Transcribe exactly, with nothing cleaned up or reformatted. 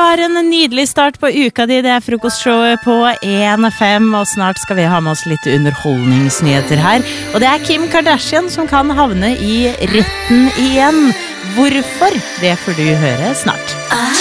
har en nydelig start på uka di. Det er frokostshowet på en F M, og snart skal vi ha med oss litt underholdningsnyheter her. Og det er Kim Kardashian som kan havne i retten igjen. Hvorfor? Det får du høre snart.